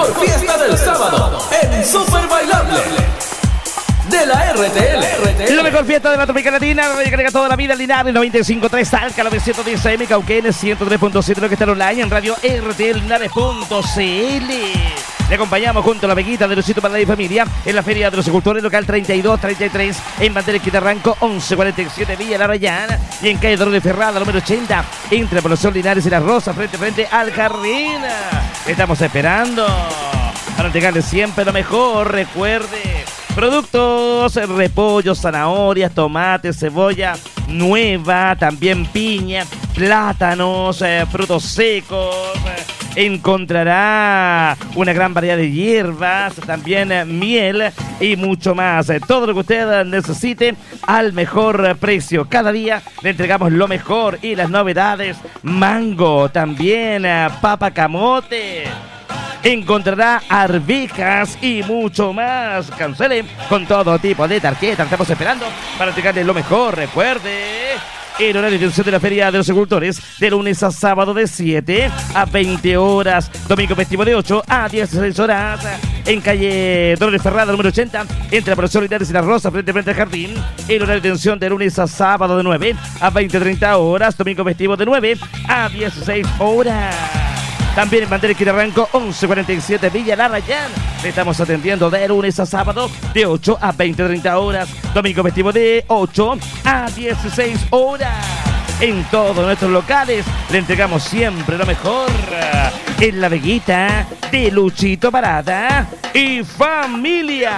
mejor fiesta del sábado en Super Bailable de la RTL. La mejor fiesta de la Tropical Latina, Radio Carga toda la vida, Linares 95.3, Talca 910 AM, Cauquenes 103.7, lo que está online en Radio RTL Linares.cl. Le acompañamos junto a la Veguita de Luisito para la familia en la Feria de los Agricultores, local 3233, en Bandera Quitarranco, 1147 Villa La Rayana, y en calle Dolores Ferrada, número 80, entre Población Linares y La Rosa, frente al Jardín. Estamos esperando para entregarle siempre lo mejor. Recuerde, productos, repollo, zanahorias, tomates, cebolla nueva, también piña, plátanos, frutos secos. Encontrará una gran variedad de hierbas, también miel y mucho más. Todo lo que usted necesite al mejor precio. Cada día le entregamos lo mejor y las novedades. Mango, también papa camote. Encontrará arvejas y mucho más. Cancele con todo tipo de tarjetas. Estamos esperando para entregarle lo mejor. Recuerde, el horario de atención de la Feria de los Agricultores, de lunes a sábado de 7 a 20 horas. Domingo festivo de 8 a 16 horas. En calle Dolores Ferrada, número 80, entre la Población Linares y La Rosa, frente al Jardín. El horario de atención de lunes a sábado de 9 a 20-30 horas. Domingo festivo de 9 a 16 horas. También en Bandera Quitarranco, 1147 Villa La Rayana. Le estamos atendiendo de lunes a sábado de 8 a 20-30 horas. Domingo festivo de 8 a 16 horas. En todos nuestros locales le entregamos siempre lo mejor. En la Veguita de Luchito Barata y familia.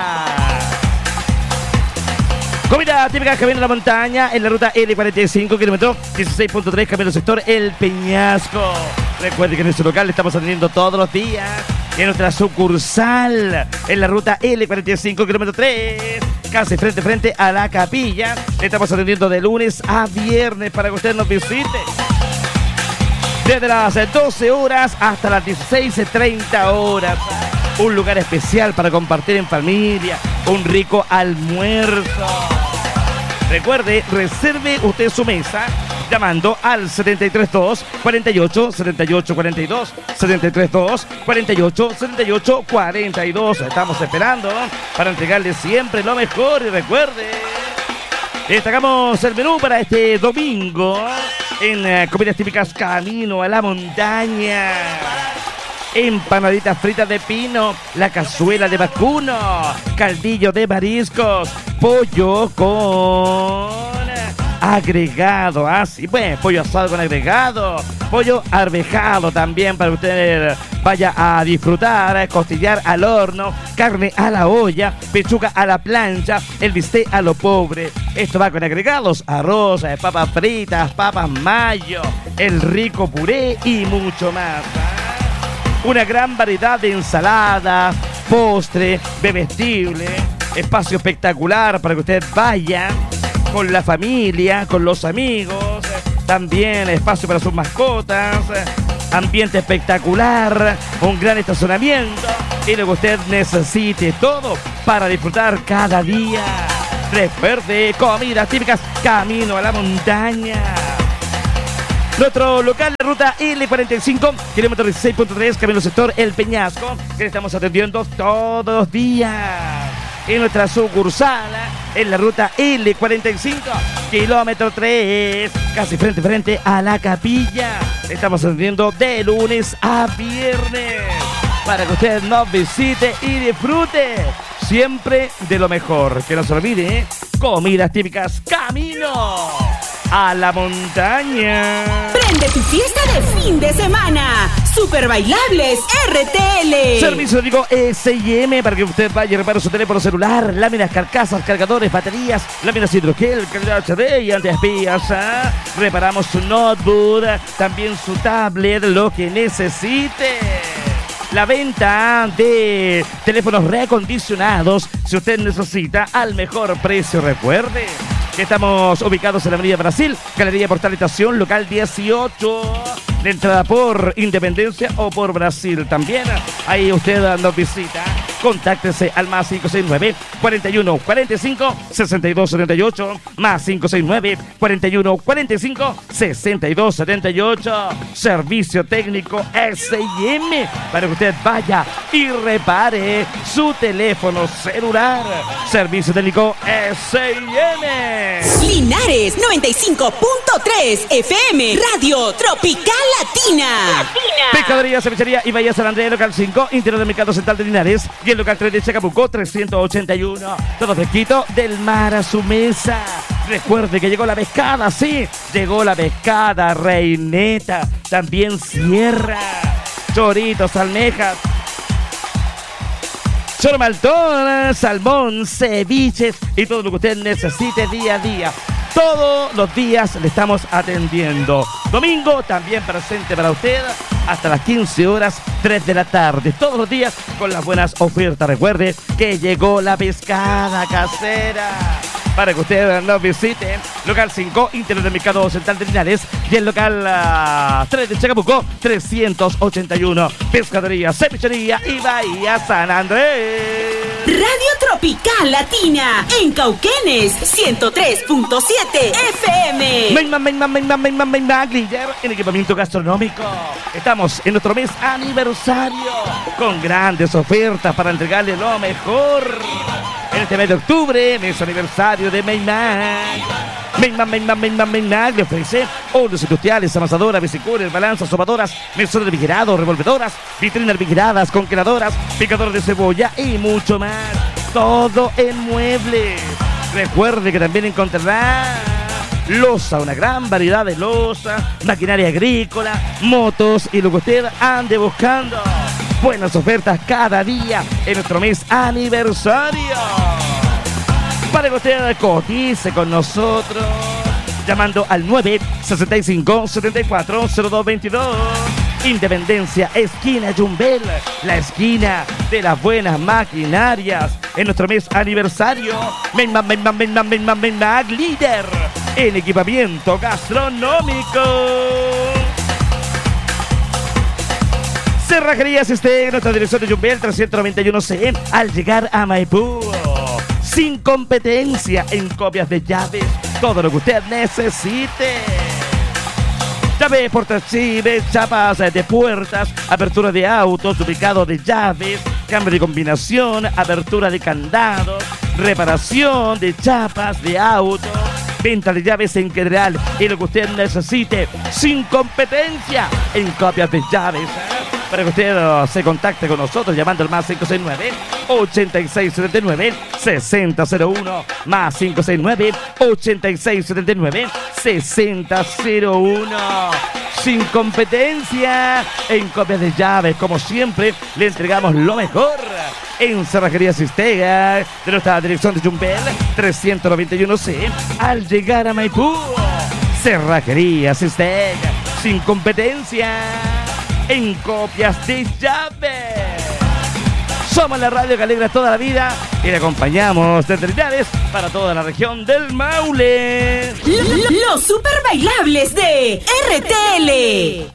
Comida típica Camino a la Montaña en la ruta L45, kilómetro 16.3, camino sector El Peñasco. Recuerde que en nuestro local le estamos atendiendo todos los días. En nuestra sucursal en la ruta L45, kilómetro 3, casi frente a la capilla. Le estamos atendiendo de lunes a viernes para que usted nos visite. Desde las 12 horas hasta las 16:30 horas. Un lugar especial para compartir en familia, un rico almuerzo. Recuerde, reserve usted su mesa llamando al 732 48 78 42, 732 48 78 42. Estamos esperando para entregarle siempre lo mejor. Y recuerde, destacamos el menú para este domingo en comidas típicas Camino a la Montaña. Empanaditas fritas de pino, la cazuela de vacuno, caldillo de mariscos, pollo con agregado, así pues, pollo asado con agregado, pollo arvejado también para que usted vaya a disfrutar, costillar al horno, carne a la olla, pechuga a la plancha, el bistec a lo pobre. Esto va con agregados, arroz, papas fritas, papas mayo, el rico puré y mucho más. Una gran variedad de ensaladas, postre, bebestible, espacio espectacular para que usted vaya con la familia, con los amigos, también espacio para sus mascotas, ambiente espectacular, un gran estacionamiento y lo que usted necesite, todo para disfrutar cada día. Recuerde, comidas típicas Camino a la Montaña. Nuestro local de ruta L45, kilómetro 16.3, camino sector El Peñasco, que le estamos atendiendo todos los días. En nuestra sucursal, en la ruta L45, kilómetro 3, casi frente a la capilla. Le estamos atendiendo de lunes a viernes, para que usted nos visite y disfrute siempre de lo mejor. Que no se olvide, comidas típicas Camino a la Montaña. Prende tu fiesta de fin de semana. Super Bailables RTL. Servicio digo S&M para que usted vaya y repare su teléfono celular, láminas, carcasas, cargadores, baterías, láminas hidrogel, calidad HD y antiespías. Reparamos su notebook, también su tablet, lo que necesite. La venta de teléfonos reacondicionados, si usted necesita, al mejor precio. Recuerde que estamos ubicados en la Avenida Brasil, Galería Portal Estación, local 18, de entrada por Independencia o por Brasil. También ahí usted nos visita Contáctese al más 569 41 45 62 78, más 569 41 45 62 78. Servicio técnico S&M para que usted vaya y repare su teléfono celular. Servicio técnico S&M. Linares 95.3 FM, Radio Tropical Latina. Pescadería, cevichería y Bahía San Andrés, local 5, interior del Mercado Central de Linares, y el local 3 de Chacabuco, 381. Todo fresquito, del mar a su mesa. Recuerde que llegó la pescada, sí, llegó la pescada, reineta, también sierra, choritos, almejas, chormaltón, salmón, ceviches y todo lo que usted necesite día a día. Todos los días le estamos atendiendo. Domingo también presente para usted hasta las 15 horas, 3 de la tarde. Todos los días con las buenas ofertas. Recuerde que llegó la pescada casera para que usted nos visite. Local 5, interior del Mercado Central de Linares, y el local 3 de Chacabuco, 381. Pescadería, cevichería y Bahía San Andrés. Radio Tropical Latina en Cauquenes 103.7 FM. Líder en equipamiento gastronómico. Estamos en nuestro mes aniversario con grandes ofertas para entregarle lo mejor. En este mes de octubre, mes aniversario de Maymac. Maymac le ofrece hornos industriales, amasadoras, bicicuras, balanzas, sopadoras, mesones de refrigerados, revolvedoras, vitrinas refrigeradas, congeladoras, picadores de cebolla y mucho más. Todo en muebles. Recuerde que también encontrará loza, una gran variedad de loza, maquinaria agrícola, motos y lo que usted ande buscando. Buenas ofertas cada día en nuestro mes aniversario. Para que usted cotice con nosotros llamando al 965-740222. Independencia, esquina Yumbel, la esquina de las buenas maquinarias. En nuestro mes aniversario, Maymac líder en equipamiento gastronómico. Cerrajerías Esteg, nuestra dirección de Yumbel 391C, al llegar a Maipú. Sin competencia en copias de llaves, todo lo que usted necesite. Llaves, portachives, chapas de puertas, apertura de autos, duplicado de llaves, cambio de combinación, apertura de candados, reparación de chapas de autos, venta de llaves en general y lo que usted necesite. Sin competencia en copias de llaves. Para que usted se contacte con nosotros llamando al más 569-8679-6001, más 569-8679-6001. Sin competencia en copias de llaves, como siempre, le entregamos lo mejor. En Cerrajería Sistega, de nuestra dirección de Yumbel 391C, al llegar a Maipú. Cerrajería Sistega, sin competencia en copias de llaves. Somos la radio que alegra toda la vida y le acompañamos desde Linares para toda la región del Maule. Los super bailables de RTL.